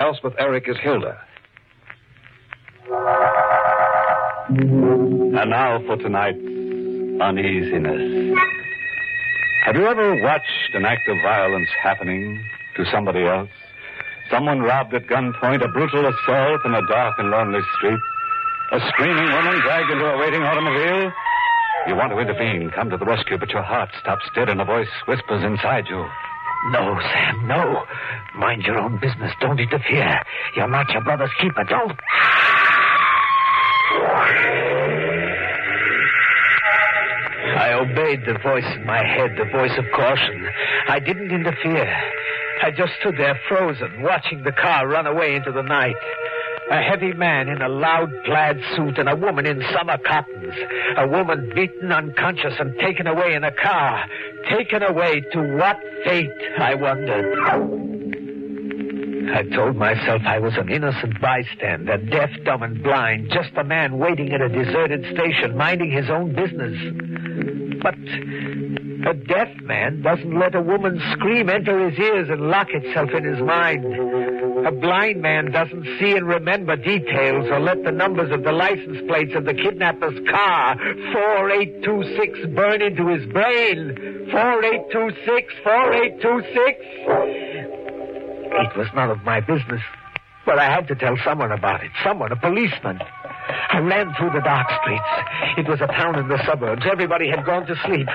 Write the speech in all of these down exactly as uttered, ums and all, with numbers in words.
Elspeth Eric is Hilda. And now for tonight's uneasiness. Have you ever watched an act of violence happening to somebody else? Someone robbed at gunpoint, a brutal assault in a dark and lonely street, a screaming woman dragged into a waiting automobile? You want to intervene, come to the rescue, but your heart stops dead and a voice whispers inside you. No, Sam, no. Mind your own business. Don't interfere. You're not your brother's keeper. Don't. I obeyed the voice in my head, the voice of caution. I didn't interfere. I just stood there frozen, watching the car run away into the night. A heavy man in a loud plaid suit and a woman in summer cottons. A woman beaten unconscious and taken away in a car. Taken away to what fate, I wondered. I told myself I was an innocent bystander, deaf, dumb, and blind, just a man waiting at a deserted station, minding his own business. But a deaf man doesn't let a woman's scream enter his ears and lock itself in his mind. A blind man doesn't see and remember details or let the numbers of the license plates of the kidnapper's car, four eight two six, burn into his brain. four eight two six, four eight two six. It was none of my business, but I had to tell someone about it. Someone, a policeman. I ran through the dark streets. It was a town in the suburbs. Everybody had gone to sleep.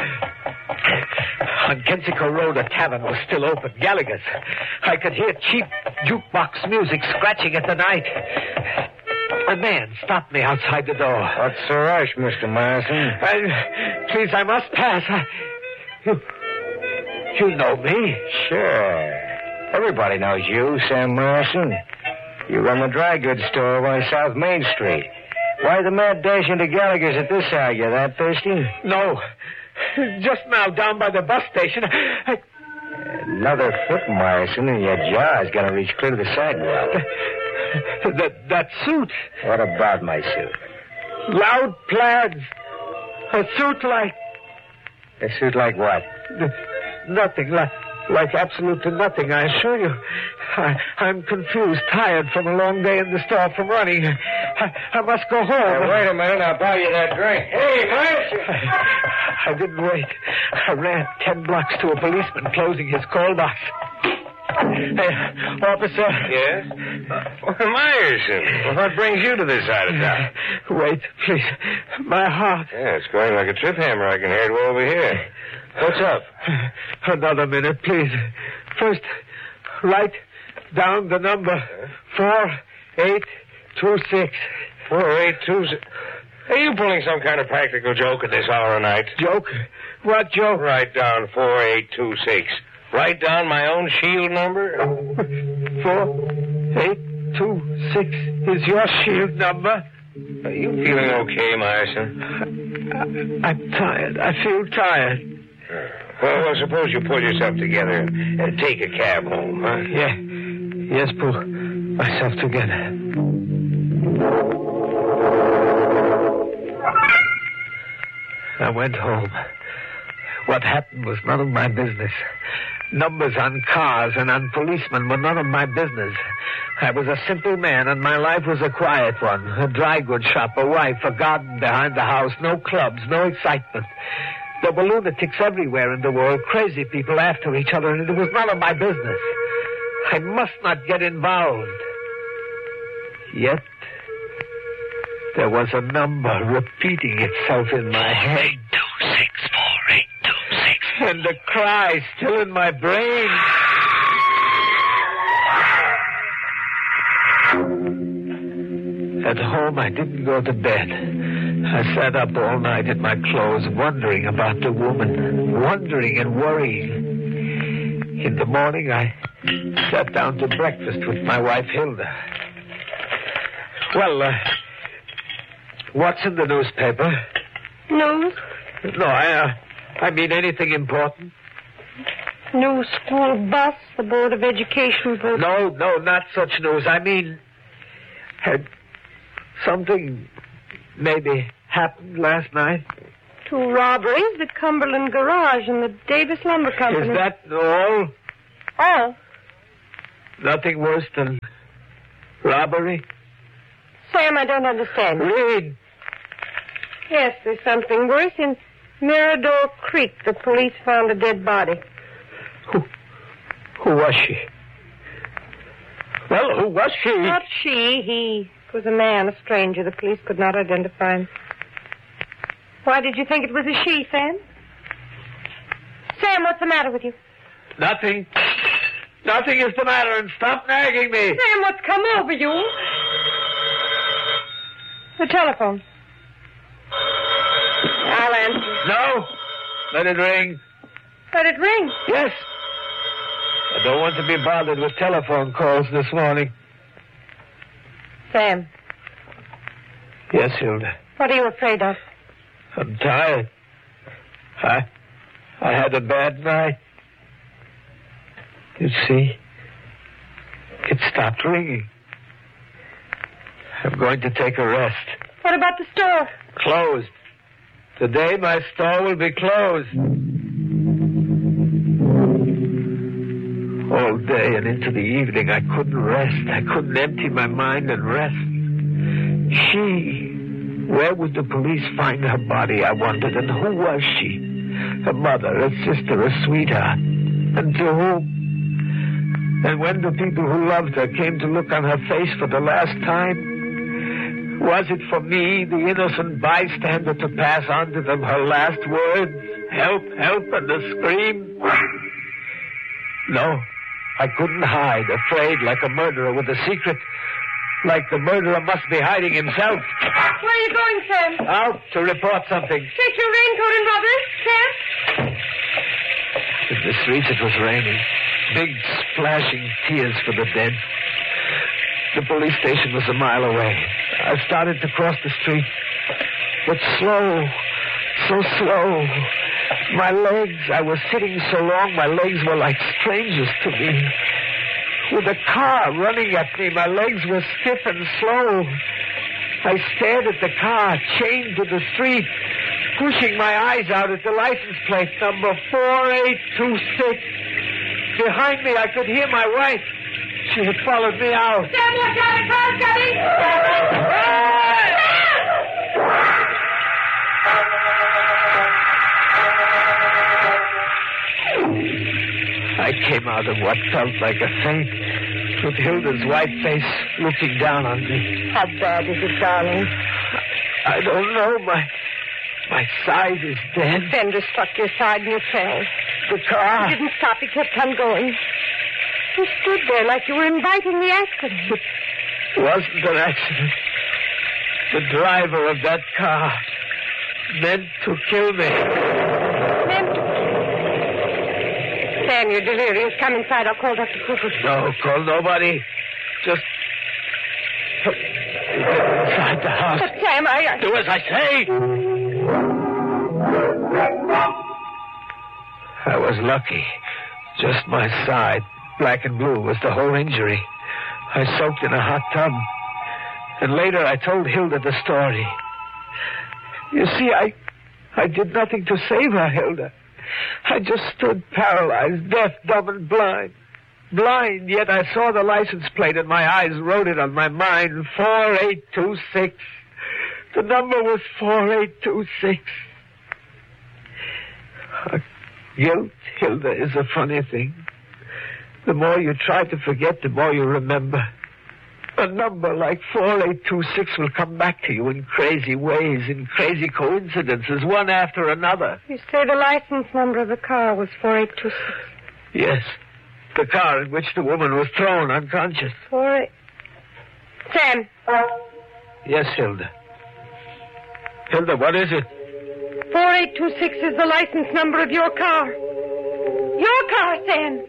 On Kensico Road, a tavern was still open, Gallagher's. I could hear cheap jukebox music scratching at the night. A man stopped me outside the door. What's the rush, Mister Morrison? I, please, I must pass. I, you, you know me? Sure. Everybody knows you, Sam Morrison. You run the dry goods store over on South Main Street. Why the mad dash into Gallagher's at this hour? You that thirsty? No. Just now, down by the bus station. I... Another foot, Morrison, and your jaw's going to reach clear to the sidewalk. That, that suit. What about my suit? Loud plaids. A suit like... A suit like what? Nothing. Like, like absolutely nothing, I assure you. I, I'm confused, tired from a long day in the store, from running. I, I must go home. Hey, wait a minute, I'll buy you that drink. Hey, Morrison! I, I didn't wait. I ran ten blocks to a policeman closing his call box. Hey, officer. Yes? Uh, Myerson, well, what brings you to this side of town? Wait, please. My heart. Yeah, it's going like a trip hammer. I can hear it way over here. What's up? Another minute, please. First, write down the number. Four, eight, two, six. Four, eight, two, six. Are you pulling some kind of practical joke at this hour of night? Joke? What joke? Write down four, eight, two, six. Write down my own shield number. Four, eight, two, six is your shield number. Are you feeling okay, Myerson? I, I'm tired. I feel tired. Well, well, suppose you pull yourself together and take a cab home, huh? Yeah. Yes, pull myself together. I went home. What happened was none of my business. Numbers on cars and on policemen were none of my business. I was a simple man, and my life was a quiet one. A dry goods shop, a wife, a garden behind the house, no clubs, no excitement. There were lunatics everywhere in the world, crazy people after each other, and it was none of my business. I must not get involved. Yet, there was a number repeating itself in my head. eight two six, four eight two six. And the cry still in my brain. At home, I didn't go to bed. I sat up all night in my clothes, wondering about the woman, wondering and worrying. In the morning, I sat down to breakfast with my wife, Hilda. Well, uh, what's in the newspaper? News? No, I, uh, I mean anything important. New school bus, the Board of Education voted. No, no, not such news. I mean, had something maybe happened last night? Two robberies, the Cumberland Garage and the Davis Lumber Company. Is that all? Oh. Nothing worse than robbery? Sam, I don't understand. Read. Yes, there's something worse. In Mirador Creek, the police found a dead body. Who, who was she? Well, who was she? Not she. He was a man, a stranger. The police could not identify him. Why did you think it was a she, Sam? Sam, what's the matter with you? Nothing. Nothing is the matter, and stop nagging me. Sam, what's come over you? The telephone. I'll answer. No. Let it ring. Let it ring. Yes. I don't want to be bothered with telephone calls this morning. Sam. Yes, Hilda. What are you afraid of? I'm tired. I, I had a bad night. You see, it stopped ringing. I'm going to take a rest. What about the store? Closed. Today my store will be closed. All day and into the evening I couldn't rest. I couldn't empty my mind and rest. She... Where would the police find her body, I wondered, and who was she? A mother, a sister, a sweetheart. And to whom? And when the people who loved her came to look on her face for the last time, was it for me, the innocent bystander, to pass on to them her last words? Help, help, and a scream? No, I couldn't hide, afraid like a murderer with a secret. Like the murderer must be hiding himself. Where are you going, Sam? Out to report something. Take your raincoat and rubbers, Sam. In the streets it was raining. Big splashing tears for the dead. The police station was a mile away. I started to cross the street. But slow, so slow. My legs, I was sitting so long, my legs were like strangers to me. With a car running at me, my legs were stiff and slow. I stared at the car, chained to the street, pushing my eyes out at the license plate, number four eight two six. Behind me, I could hear my wife. She had followed me out. Sam, watch out, a car's coming! I came out of what felt like a faint, with Hilda's white face looking down on me. How bad is it, darling? I don't know. My my side is dead. Fender struck your side and you fell. The car. He didn't stop. He kept on going. You stood there like you were inviting the accident. It wasn't an accident. The driver of that car meant to kill me. Meant to... Sam, you're delirious. Come inside. I'll call Doctor Cooper. No, call nobody. Just... Get inside the house. But, Sam, I... I... Do as I say. I was lucky. Just my side, black and blue, was the whole injury. I soaked in a hot tub. And later I told Hilda the story. You see, I... I did nothing to save her, Hilda. I just stood paralyzed, deaf, dumb, and blind. Blind, yet I saw the license plate and my eyes wrote it on my mind. four eight two six. The number was four eight two six. Uh, guilt, Hilda, is a funny thing. The more you try to forget, the more you remember. A number like four eight two six will come back to you in crazy ways, in crazy coincidences, one after another. You say the license number of the car was four eight two six. Yes. The car in which the woman was thrown unconscious. Four eight... Sam. Yes, Hilda. Hilda, what is it? four eight two six is the license number of your car. Your car, Sam.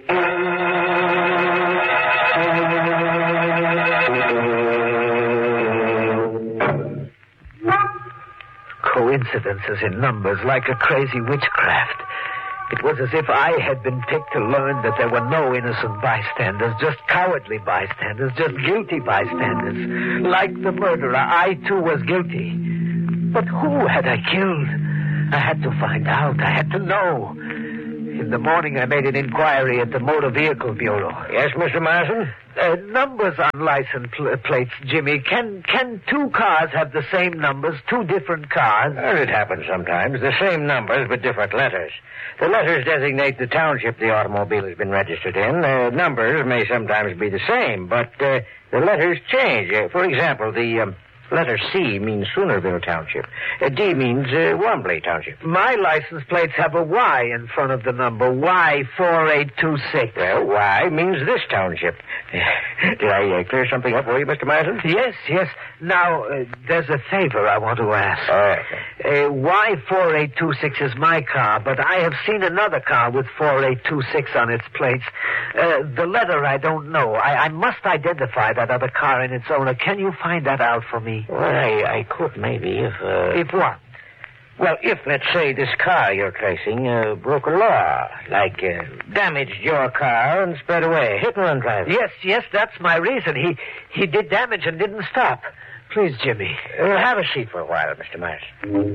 Coincidences in numbers, like a crazy witchcraft. It was as if I had been picked to learn that there were no innocent bystanders, just cowardly bystanders, just guilty bystanders. Like the murderer, I too was guilty. But who had I killed? I had to find out. I had to know. In the morning, I made an inquiry at the Motor Vehicle Bureau. Yes, Mister Marson? Uh, numbers on license pl- plates, Jimmy. Can can two cars have the same numbers, two different cars? Well, it happens sometimes. The same numbers, but different letters. The letters designate the township the automobile has been registered in. The numbers may sometimes be the same, but uh, the letters change. Uh, for example, the um, letter C means Soonerville Township. Uh, D means uh, Wombley Township. My license plates have a Y in front of the number, Y four eight two six. Well, Y means this township. Did I uh, clear something up for you, Mister Martin? Yes, yes. Now, uh, there's a favor I want to ask. All right. Uh, Y four eight two six is my car, but I have seen another car with four eight two six on its plates. Uh, the letter I don't know. I, I must identify that other car and its owner. Can you find that out for me? Well, I, I could maybe if... Uh... If what? Well, if, let's say, this car you're tracing uh, broke a law, like uh, damaged your car and sped away, hit and run driving. Yes, yes, that's my reason. He he did damage and didn't stop. Please, Jimmy. Uh, have a seat for a while, Mister Marson.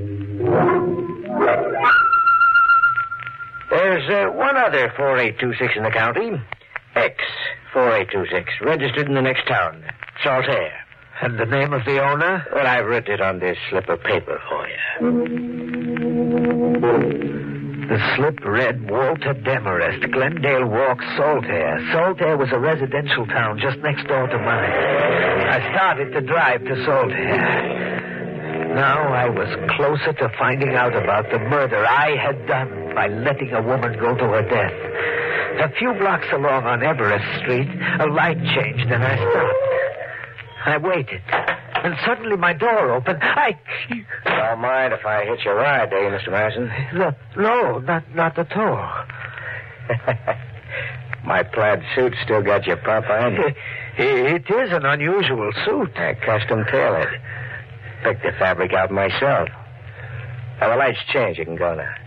There's uh, one other four eight two six in the county. X four eight two six, registered in the next town, Saltaire. And the name of the owner? Well, I've written it on this slip of paper for you. The slip read Walter Demarest, Glendale Walk, Saltaire. Saltaire was a residential town just next door to mine. I started to drive to Saltaire. Now I was closer to finding out about the murder I had done by letting a woman go to her death. A few blocks along on Everest Street, a light changed and I stopped. I waited, and suddenly my door opened. I... Don't mind if I hitch a ride, do you, Mister Marson? No, no, not, not at all. My plaid suit still got your pop on? It is an unusual suit. Uh, custom tailored. Picked the fabric out myself. Now, the lights change. You can go now.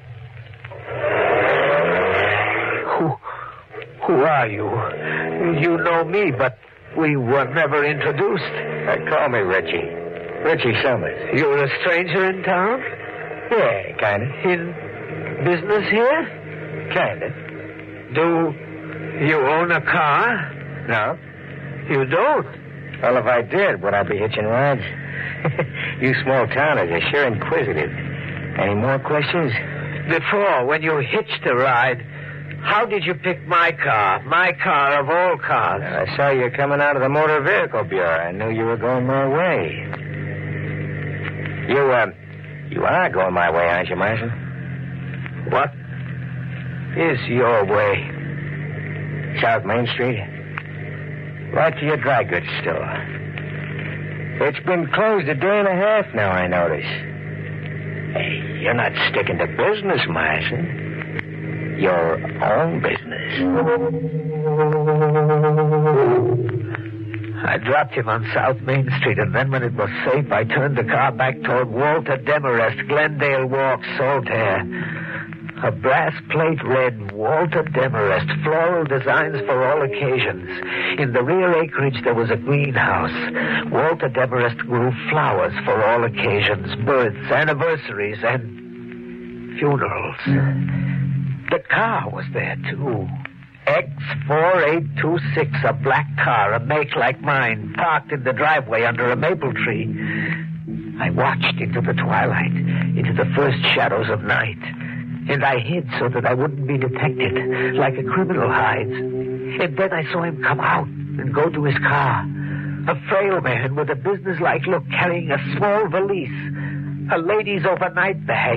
Who, who are you? You know me, but... we were never introduced. Uh, call me Richie. Richie Summers. You're a stranger in town? Yeah, kind of. In business here? Kind of. Do you own a car? No. You don't? Well, if I did, would I be hitching rides? You small towners are sure inquisitive. Any more questions? Before, when you hitched a ride... how did you pick my car? My car of all cars. Well, I saw you coming out of the Motor Vehicle Bureau. I knew you were going my way. You, uh, you are going my way, aren't you, Marson? What is your way? South Main Street. Right to your dry goods store. It's been closed a day and a half now, I notice. Hey, you're not sticking to business, Marson. Your own business. I dropped him on South Main Street, and then when it was safe, I turned the car back toward Walter Demarest, Glendale Walk, Saltaire. A brass plate read, Walter Demarest, floral designs for all occasions. In the rear acreage, there was a greenhouse. Walter Demarest grew flowers for all occasions, births, anniversaries, and funerals. The car was there, too. X four eight two six, a black car, a make like mine, parked in the driveway under a maple tree. I watched into the twilight, into the first shadows of night, and I hid so that I wouldn't be detected, like a criminal hides. And then I saw him come out and go to his car. A frail man with a businesslike look, carrying a small valise, a lady's overnight bag.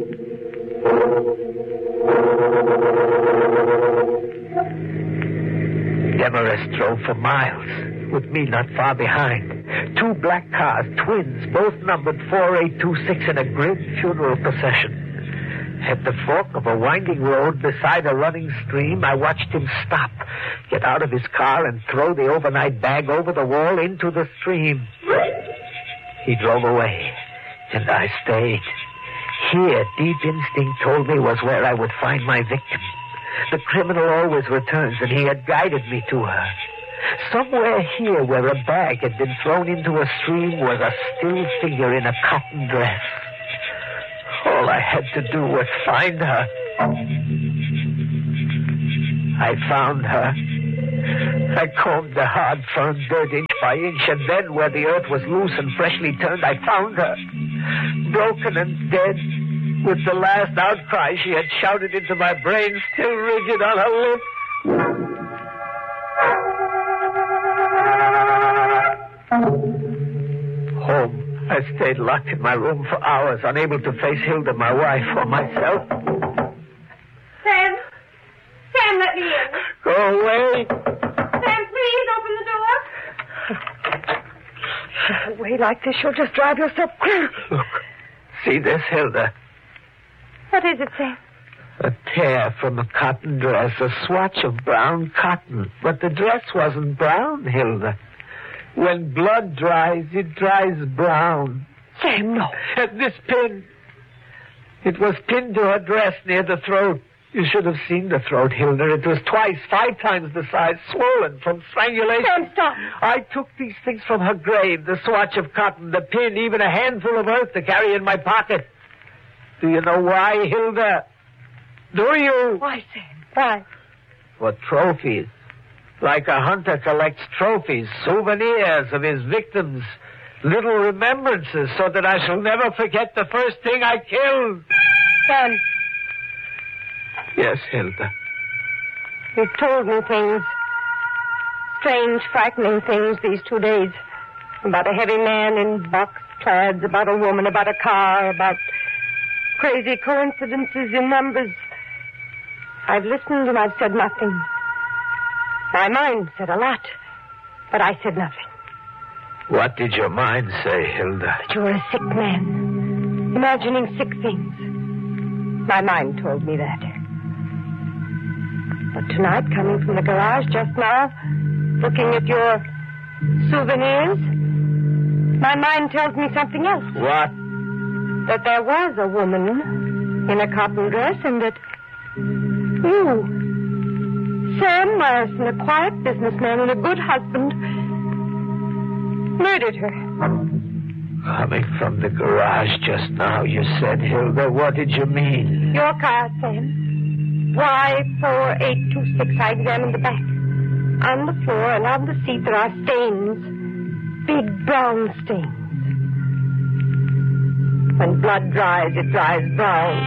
Demarest drove for miles, with me not far behind. Two black cars, twins, both numbered four eight two six, in a great funeral procession. At the fork of a winding road beside a running stream, I watched him stop, get out of his car, and throw the overnight bag over the wall into the stream. He drove away, and I stayed. Here, deep instinct told me was where I would find my victim. The criminal always returns, and he had guided me to her. Somewhere here where a bag had been thrown into a stream was a still figure in a cotton dress. All I had to do was find her. I found her. I combed the hard firm dirt inch by inch, and then where the earth was loose and freshly turned, I found her. Broken and dead, with the last outcry she had shouted into my brain still rigid on her lips. Home. I stayed locked in my room for hours, unable to face Hilda, my wife, or myself. Sam? Sam, let me in. Go away. Sam, please, open the door. Away like this, you'll just drive yourself crazy. Look. See this, Hilda? What is it, Sam? A tear from a cotton dress, a swatch of brown cotton. But the dress wasn't brown, Hilda. When blood dries, it dries brown. Sam, no. And this pin. It was pinned to her dress near the throat. You should have seen the throat, Hilda. It was twice, five times the size, swollen from strangulation. Sam, stop. I took these things from her grave, the swatch of cotton, the pin, even a handful of earth to carry in my pocket. Do you know why, Hilda? Do you? Why, Sam? Why? For trophies. Like a hunter collects trophies, souvenirs of his victims, little remembrances, so that I shall never forget the first thing I killed. Sam. Yes, Hilda. You've told me things. Strange, frightening things these two days. About a heavy man in box plaids, about a woman, about a car, about crazy coincidences in numbers. I've listened and I've said nothing. My mind said a lot, but I said nothing. What did your mind say, Hilda? That you were a sick man, imagining sick things. My mind told me that. But tonight, coming from the garage just now, looking at your souvenirs, my mind tells me something else. What? That there was a woman in a cotton dress and that you, Sam Myerson, a quiet businessman and a good husband, murdered her. Coming from the garage just now, you said, Hilda. What did you mean? Your car, Sam. Y four eight two six. I examined the back. On the floor and on the seat there are stains. Big brown stains. When blood dries, it dries brown.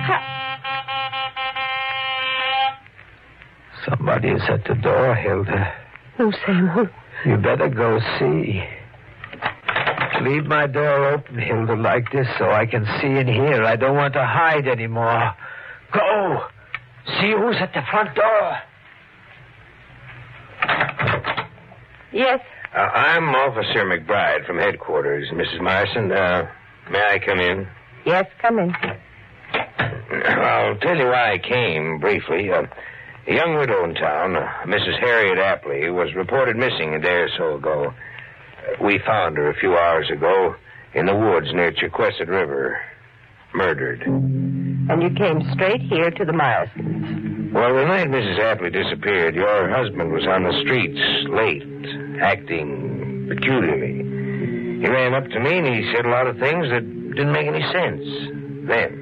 Somebody is at the door, Hilda. Who, Sam? Who? You better go see. Leave my door open, Hilda, like this so I can see and hear. I don't want to hide anymore. Go. See who's at the front door. Yes. Uh, I'm Officer McBride from headquarters. Missus Myerson, uh, may I come in? Yes, come in. I'll tell you why I came, briefly. Uh, a young widow in town, uh, Missus Harriet Apley, was reported missing a day or so ago. Uh, we found her a few hours ago in the woods near Chequesset River, murdered. And you came straight here to the Myersons. Well, the night Missus Apley disappeared, your husband was on the streets, late, acting peculiarly. He ran up to me and he said a lot of things that didn't make any sense then.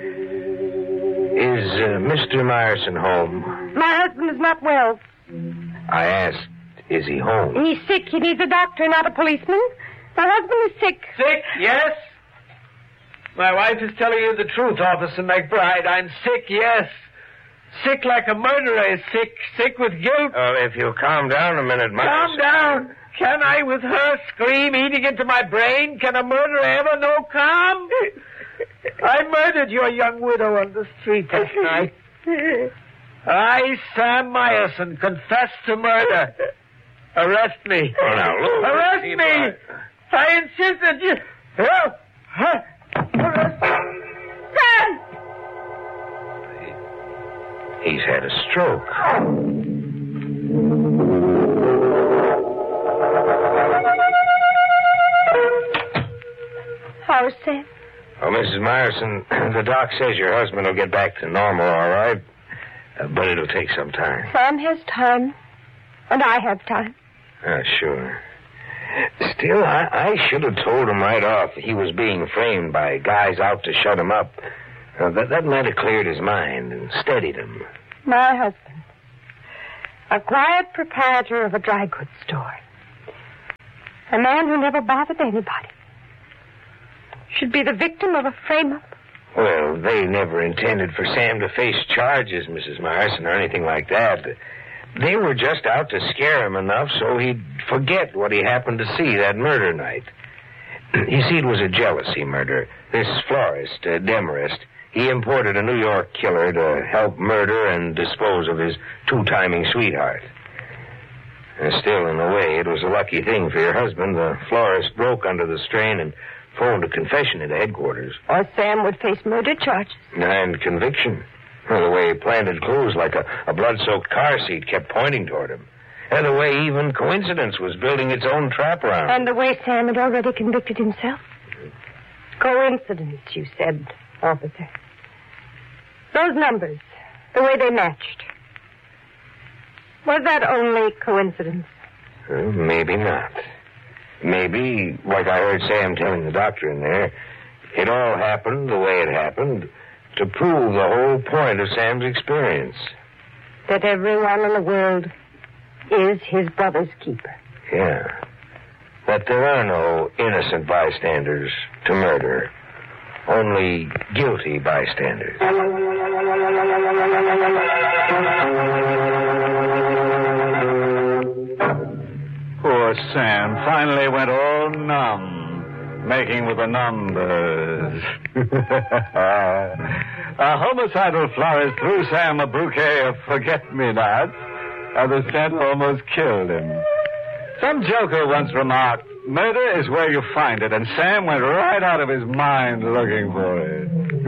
Is uh, Mister Myerson home? My husband is not well. I asked, is he home? He's sick. He needs a doctor, not a policeman. My husband is sick. Sick, yes? My wife is telling you the truth, Officer McBride. I'm sick, yes. Sick like a murderer is sick. Sick with guilt. Oh, if you'll calm down a minute, Myerson. Calm down. Can I, with her scream eating into my brain? Can a murderer ever know calm? I murdered your young widow on the street that night. I, Sam Myerson, confess to murder. Arrest me. Oh, now, look. Arrest me. Right. I insist that you... Oh, huh. Arrest me. Sam! He's had a stroke. How's Sam? Oh, Missus Myerson, the doc says your husband will get back to normal, all right? Uh, but it'll take some time. Sam has time. And I have time. Uh, sure. Still, I, I should have told him right off he was being framed by guys out to shut him up. Uh, that, that might have cleared his mind and steadied him. My husband. A quiet proprietor of a dry goods store. A man who never bothered anybody. Should be the victim of a frame-up. Well, they never intended for Sam to face charges, Missus Morrison, or anything like that. They were just out to scare him enough so he'd forget what he happened to see that murder night. You see, it was a jealousy murder. This florist, uh, Demarest, he imported a New York killer to help murder and dispose of his two-timing sweetheart. And still, in a way, it was a lucky thing for your husband. The florist broke under the strain and phoned a confession into headquarters. Or Sam would face murder charges. And conviction. Well, the way he planted clues like a, a blood-soaked car seat kept pointing toward him. And the way even coincidence was building its own trap around him. And the way Sam had already convicted himself. Coincidence, you said, officer. Those numbers, the way they matched. Was that only coincidence? Well, maybe not. Maybe, like I heard Sam telling the doctor in there, it all happened the way it happened to prove the whole point of Sam's experience. That everyone in the world is his brother's keeper. Yeah. That there are no innocent bystanders to murder. Only guilty bystanders. Poor Sam finally went all numb, making with the numbers. A homicidal florist threw Sam a bouquet of forget-me-nots, and the scent almost killed him. Some joker once remarked, murder is where you find it, and Sam went right out of his mind looking for it.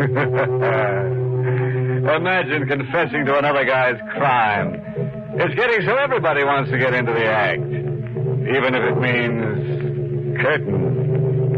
Imagine confessing to another guy's crime. It's getting so everybody wants to get into the act, even if it means curtain.